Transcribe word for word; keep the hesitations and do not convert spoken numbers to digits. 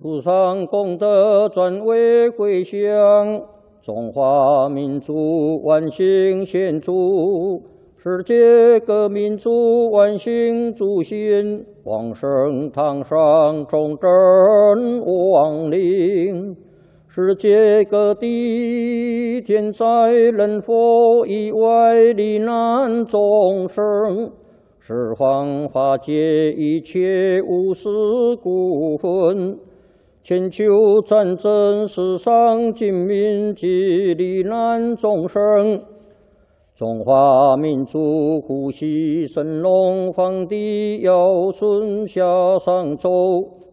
路上功德转为回响，中华民族万幸献祝，世界各民族万幸祝新，往生堂上忠贞亡灵。世界各地天灾人祸意外罹难众生，十方化解一切无私孤愤。千秋战争，世上尽民及罹难众生。中华民族呼吸神龙，方地尧舜夏商周。